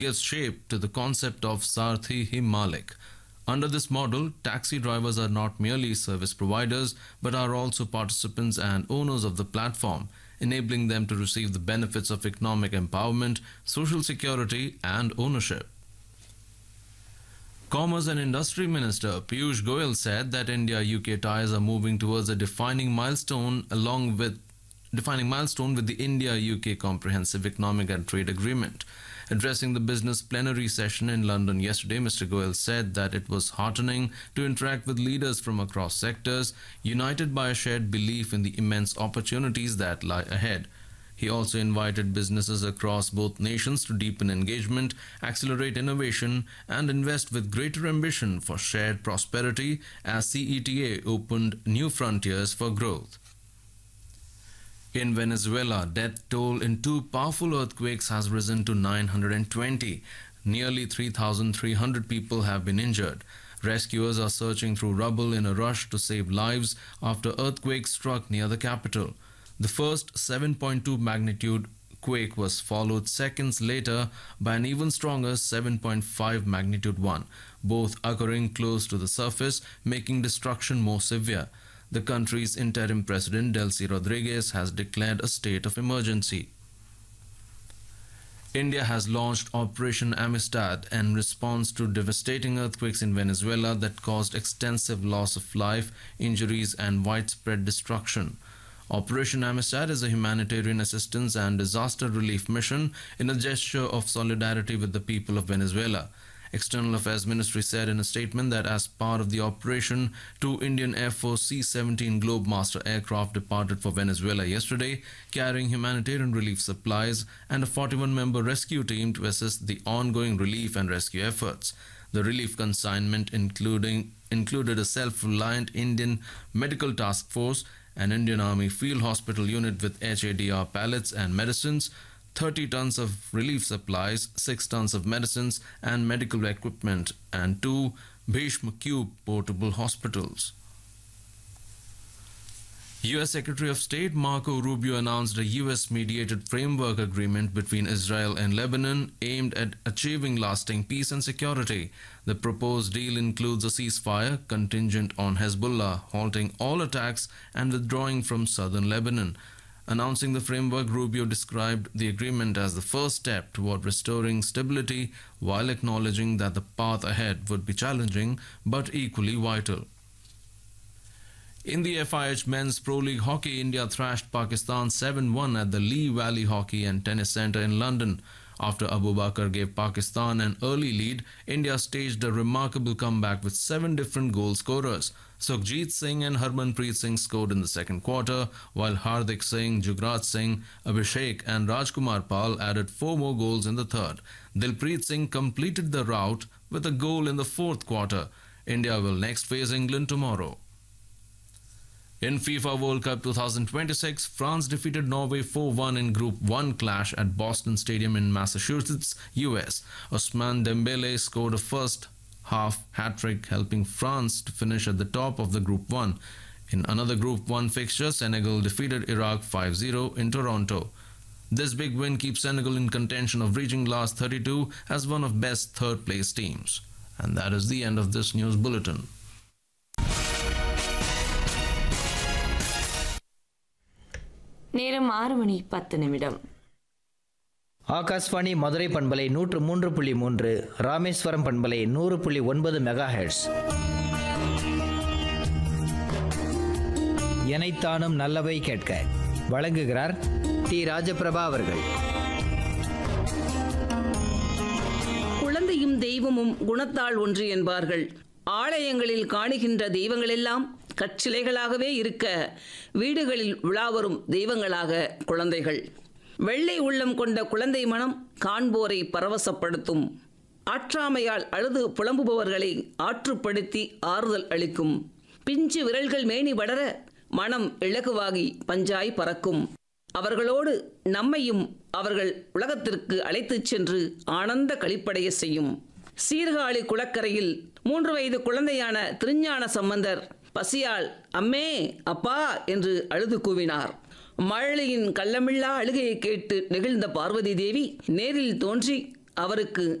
gives shape to the concept of Sarthi Hi Malik. Under this model, taxi drivers are not merely service providers but are also participants and owners of the platform, enabling them to receive the benefits of economic empowerment, social security, and ownership. Commerce and Industry Minister Piyush Goyal said that India-UK ties are moving towards a defining milestone with the India-UK Comprehensive Economic and Trade Agreement. Addressing the business plenary session in London yesterday, Mr. Goyal said that it was heartening to interact with leaders from across sectors, united by a shared belief in the immense opportunities that lie ahead. He also invited businesses across both nations to deepen engagement, accelerate innovation, and invest with greater ambition for shared prosperity as CETA opened new frontiers for growth. In Venezuela, death toll in two powerful earthquakes has risen to 920. Nearly 3,300 people have been injured. Rescuers are searching through rubble in a rush to save lives after earthquakes struck near the capital. The first 7.2 magnitude quake was followed seconds later by an even stronger 7.5 magnitude one, both occurring close to the surface, making destruction more severe. The country's interim president, Delcy Rodriguez, has declared a state of emergency. India has launched Operation Amistad in response to devastating earthquakes in Venezuela that caused extensive loss of life, injuries, and widespread destruction. Operation Amistad is a humanitarian assistance and disaster relief mission in a gesture of solidarity with the people of Venezuela. External Affairs Ministry said in a statement that as part of the operation, two Indian Air Force C-17 Globemaster aircraft departed for Venezuela yesterday, carrying humanitarian relief supplies and a 41-member rescue team to assist the ongoing relief and rescue efforts. The relief consignment included a self-reliant Indian medical task force, an Indian Army field hospital unit with HADR pallets and medicines, 30 tons of relief supplies, 6 tons of medicines and medical equipment, and 2 Bhishma Cube portable hospitals. U.S. Secretary of State Marco Rubio announced a U.S.-mediated framework agreement between Israel and Lebanon aimed at achieving lasting peace and security. The proposed deal includes a ceasefire contingent on Hezbollah halting all attacks and withdrawing from southern Lebanon. Announcing the framework, Rubio described the agreement as the first step toward restoring stability while acknowledging that the path ahead would be challenging but equally vital. In the FIH Men's Pro League Hockey, India thrashed Pakistan 7-1 at the Lee Valley Hockey and Tennis Centre in London. After Abu Bakr gave Pakistan an early lead, India staged a remarkable comeback with 7 different goal scorers. Sukhjit Singh and Harmanpreet Singh scored in the second quarter, while Hardik Singh, Jugraj Singh, Abhishek and Rajkumar Pal added 4 more goals in the third. Dilpreet Singh completed the rout with a goal in the fourth quarter. India will next face England tomorrow. In FIFA World Cup 2026, France defeated Norway 4-1 in Group 1 clash at Boston Stadium in Massachusetts, US. Ousmane Dembele scored a first-half hat-trick, helping France to finish at the top of the Group 1. In another Group 1 fixture, Senegal defeated Iraq 5-0 in Toronto. This big win keeps Senegal in contention of reaching last 32 as one of best third-place teams. And that is the end of this news bulletin. நேரம் 6:10 ஆகாஷ்வாணி மதுரை பண்பலை 103.3, ராமேஸ்வரம் பண்பலை 100.9 megahertz. எனைத்தானும் நல்லவை கேட்க வழங்குகிறார் D. Rajaprabha அவர்கள். குழந்தையும் தெய்வமும் குணத்தால் ஒன்று என்பார்கள். ஆலயங்களில் காணுகின்ற தெய்வங்களெல்லாம் கற்சிலைகளாகவே இருக்க, வீடுகளில் உலாவரும் தெய்வங்களாக குழந்தைகள். வெள்ளை உள்ளம் கொண்ட குழந்தை மனம் காண்போரை பரவசப்படுத்தும். ஆற்றாமையால் அழுது புலம்புபவர்களை ஆற்றுப்படுத்தி ஆறுதல் அளிக்கும். பிஞ்சு விரல்கள் மேனி வளர மனம் இலகுவாகி பஞ்சாய் பறக்கும். அவர்களோடு நம்மையும் அவர்கள் உலகத்திற்கு அழைத்துச் சென்று ஆனந்த களிப்படைய செய்யும். சீர்காழி குளக்கரையில் 3 வயது குழந்தையான திருஞான சம்பந்தர் பசியால் அம்மே அப்பா என்று அழுது கூவினார். மழலையின் கள்ளமில்லா அழுகையை கேட்டு நெகிழ்ந்த பார்வதி தேவி நேரில் தோன்றி அவருக்கு